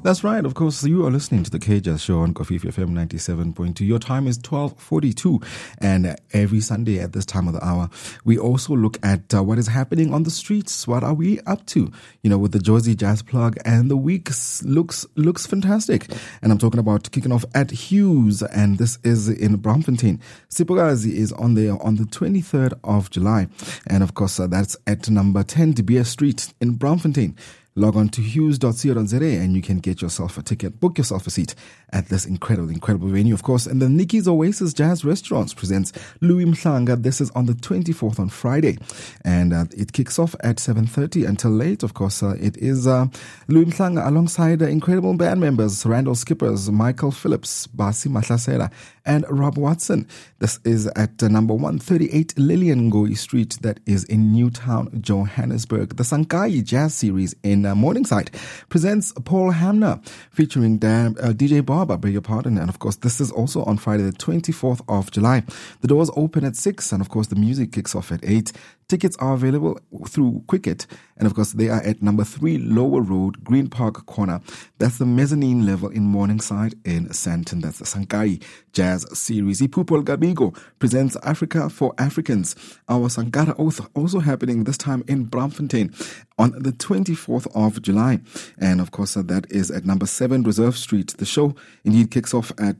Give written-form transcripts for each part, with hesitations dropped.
That's right. Of course, you are listening to the KJazz Show on Kofifi FM 97.2. Your time is 12:42, and every Sunday at this time of the hour, we also look at what is happening on the streets. What are we up to? You know, with the Jozi Jazz Plug, and the week looks fantastic. And I'm talking about kicking off at Hughes, and this is in Braamfontein. Sipokazi is on there on the 23rd of July, and of course, that's at number 10 De Beer Street in Braamfontein. Log on to hughes.co.za and you can get yourself a ticket, book yourself a seat at this incredible venue, of course. And the Nikki's Oasis Jazz Restaurants presents Louis Mhlanga. This is on the 24th on Friday. And it kicks off at 7:30 until late, of course. It is Louis Mhlanga alongside incredible band members, Randall Skippers, Michael Phillips, Basi Mahlasela, and Rob Watson. This is at number 138 Lillian Ngoyi Street, that is in Newtown, Johannesburg. The Sankai Jazz Series in Morningside presents Paul Hamner featuring DJ Barber, beg your pardon. And of course, this is also on Friday the 24th of July. The doors open at 6 and of course the music kicks off at 8. Tickets are available through Quicket, and of course they are at number 3 Lower Road, Green Park Corner. That's the mezzanine level in Morningside in Sandton. That's the Sankai Jazz Series. Ipupol Gabigo presents Africa for Africans. Our Sankara Oath also happening this time in Braamfontein on the 24th of July. And of course that is at number 7 Reserve Street. The show indeed kicks off at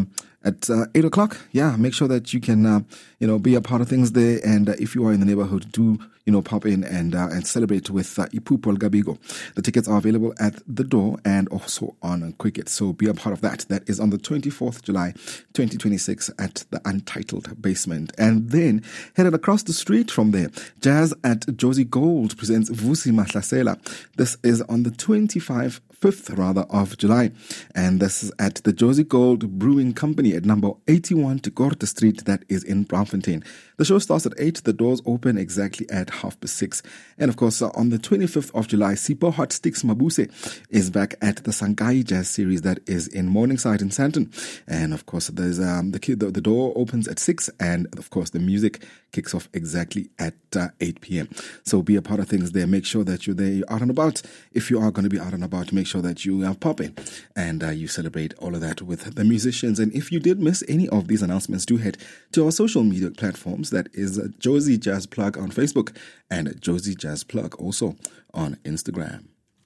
8 o'clock. Yeah, make sure that you can, be a part of things there. And if you are in the neighborhood, do, pop in and celebrate with Ipupol Gabigo. The tickets are available at the door and also on Quicket. So be a part of that. That is on the 24th July, 2026 at the Untitled Basement. And then headed across the street from there, Jazz at Jozi Gold presents Vusi Mahlasela. This is on the 5th of July. And this is at the Jozi Gold Brewing Company at number 81 Tekorte Street, that is in Braamfontein. The show starts at 8. The doors open exactly at 6:30. And of course, on the 25th of July, Sipo Hot Sticks Mabuse is back at the Sangai Jazz Series, that is in Morningside in Sandton. And of course, there's the door opens at 6, and of course, the music kicks off exactly at 8 p.m. So be a part of things there. Make sure that you're there, you're out and about. If you are going to be out and about, make sure that you pop in and you celebrate all of that with the musicians. And if you did miss any of these announcements, do head to our social media platforms. That is Jozi Jazz Plug on Facebook and Jozi Jazz Plug also on Instagram.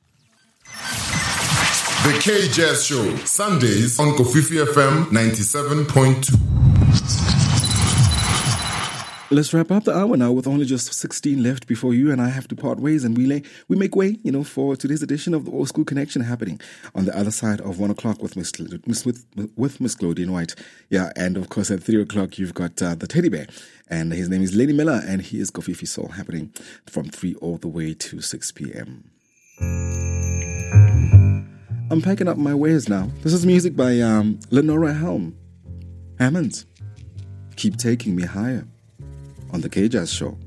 The KJazz Show, Sundays on Kofifi FM 97.2. Let's wrap up the hour now with only just 16 left before you and I have to part ways, and we make way, for today's edition of the Old School Connection happening on the other side of 1 o'clock with Miss Claudine White. Yeah, and of course at 3 o'clock you've got the Teddy Bear, and his name is Lenny Miller, and he is Kofifi Soul, happening from 3 all the way to 6 p.m. I'm packing up my wares now. This is music by Lenora Hammonds. Keep Taking Me Higher on the KJazz Show.